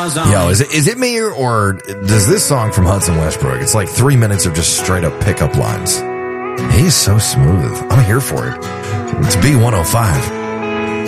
Yo, is it me or does this song from Hudson Westbrook? It's like 3 minutes of just straight up pickup lines. He is so smooth. I'm here for it. It's B105.